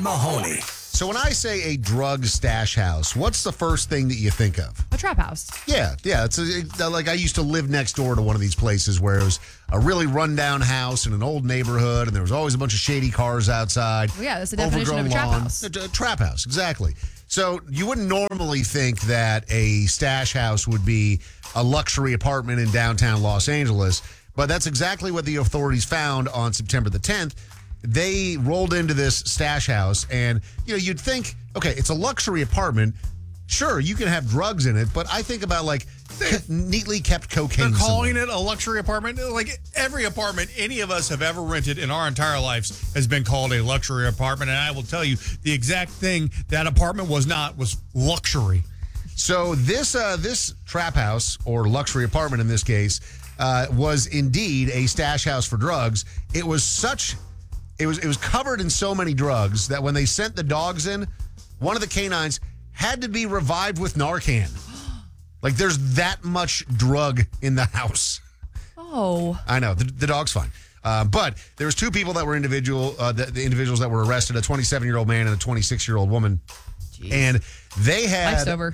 Mahoney. So when I say a drug stash house, what's the first thing that you think of? A trap house. Yeah. It's like I used to live next door to one of these places where it was a really rundown house in an old neighborhood, and there was always a bunch of shady cars outside. Well, yeah, that's the definition of a trap lawn. house. A trap house, exactly. So you wouldn't normally think that a stash house would be a luxury apartment in downtown Los Angeles, but that's exactly what the authorities found on September the 10th. They rolled into this stash house, and you'd think, okay, it's a luxury apartment. Sure, you can have drugs in it, but I think about neatly kept cocaine. They're calling it a luxury apartment. Like every apartment any of us have ever rented in our entire lives has been called a luxury apartment, and I will tell you the exact thing that apartment was luxury. So this trap house, or luxury apartment in this case, was indeed a stash house for drugs. It was covered in so many drugs that when they sent the dogs in, one of the canines had to be revived with Narcan. Like, there's that much drug in the house. Oh. I know. The dog's fine. But there was two people that were the individuals that were arrested, a 27-year-old man and a 26-year-old woman. Jeez. And they had a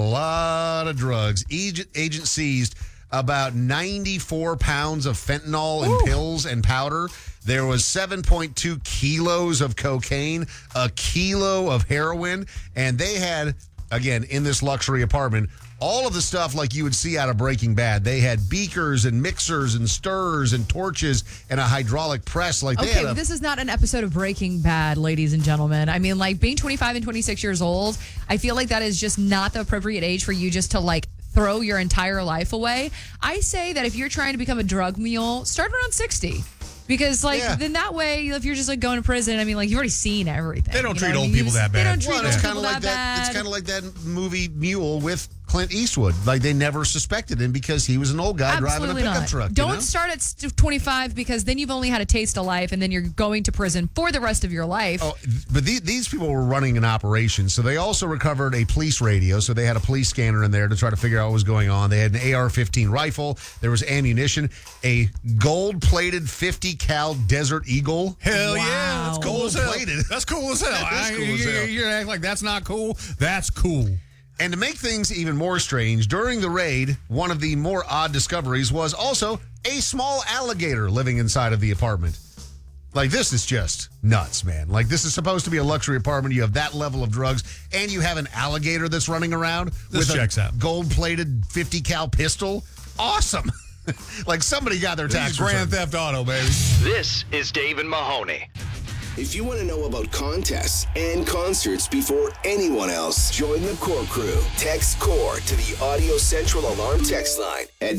lot of drugs. Agent seized about 94 pounds of fentanyl and pills and powder. There was 7.2 kilos of cocaine, a kilo of heroin, and they had, again, in this luxury apartment, all of the stuff like you would see out of Breaking Bad. They had beakers and mixers and stirrers and torches and a hydraulic press. This is not an episode of Breaking Bad, ladies and gentlemen. I mean, being 25 and 26 years old, I feel like that is just not the appropriate age for you just to throw your entire life away. I say that if you're trying to become a drug mule, start around 60. Because, then that way, if you're just, going to prison, I mean, you've already seen everything. They don't treat old people that bad. They don't treat old it's people that bad. It's kind of like that movie Mule with Clint Eastwood. They never suspected him because he was an old guy driving a pickup truck. Don't start at 25 because then you've only had a taste of life and then you're going to prison for the rest of your life. Oh, but these people were running an operation. So they also recovered a police radio. So they had a police scanner in there to try to figure out what was going on. They had an AR-15 rifle. There was ammunition, a gold-plated 50 cal Desert Eagle. Hell yeah, that's cool as hell. Gold-plated. That's cool as hell. That is cool as hell. You're acting like that's not cool. That's cool. And to make things even more strange, during the raid, one of the more odd discoveries was also a small alligator living inside of the apartment. This is just nuts, man. This is supposed to be a luxury apartment. You have that level of drugs, and you have an alligator that's running around with a gold-plated 50 cal pistol. Awesome. Somebody got their tax return. Grand Theft Auto, baby. This is Dave and Mahoney. If you want to know about contests and concerts before anyone else, join the Core Crew. Text CORE to the Audio Central Alarm text line at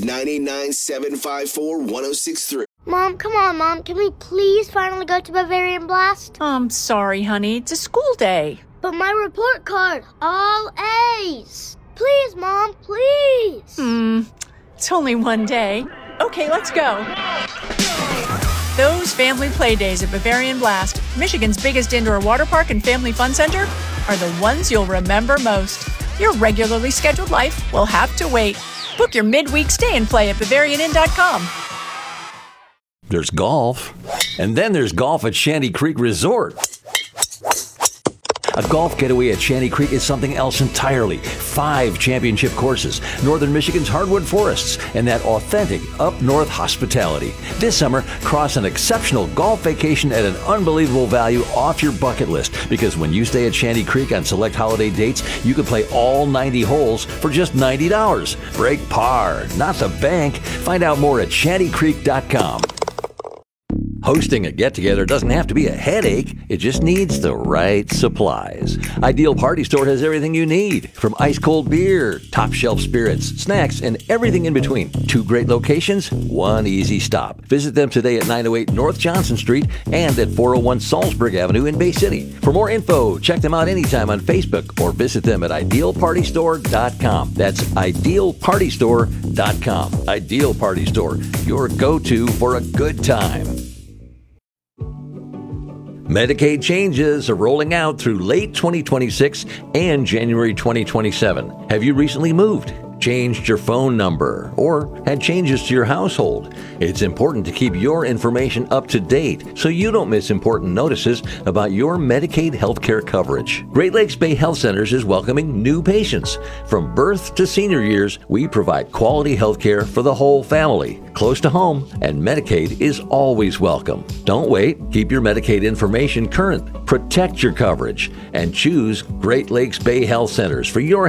989-754-1063. Mom, come on, Mom. Can we please finally go to Bavarian Blast? I'm sorry, honey. It's a school day. But my report card, all A's. Please, Mom, please. It's only one day. Okay, let's go. Those family play days at Bavarian Blast, Michigan's biggest indoor water park and family fun center, are the ones you'll remember most. Your regularly scheduled life will have to wait. Book your midweek stay and play at BavarianInn.com. There's golf, and then there's golf at Shanty Creek Resort. A golf getaway at Shanty Creek is something else entirely. 5 championship courses, northern Michigan's hardwood forests, and that authentic up-north hospitality. This summer, cross an exceptional golf vacation at an unbelievable value off your bucket list, because when you stay at Shanty Creek on select holiday dates, you can play all 90 holes for just $90. Break par, not the bank. Find out more at shantycreek.com. Hosting a get-together doesn't have to be a headache. It just needs the right supplies. Ideal Party Store has everything you need, from ice-cold beer, top-shelf spirits, snacks, and everything in between. 2 great locations, 1 easy stop. Visit them today at 908 North Johnson Street and at 401 Salzburg Avenue in Bay City. For more info, check them out anytime on Facebook or visit them at idealpartystore.com. That's idealpartystore.com. Ideal Party Store, your go-to for a good time. Medicaid changes are rolling out through late 2026 and January 2027. Have you recently moved? changed your phone number, or had changes to your household. It's important to keep your information up to date so you don't miss important notices about your Medicaid healthcare coverage. Great Lakes Bay Health Centers is welcoming new patients. From birth to senior years, we provide quality healthcare for the whole family, close to home, and Medicaid is always welcome. Don't wait. Keep your Medicaid information current. Protect your coverage and choose Great Lakes Bay Health Centers for your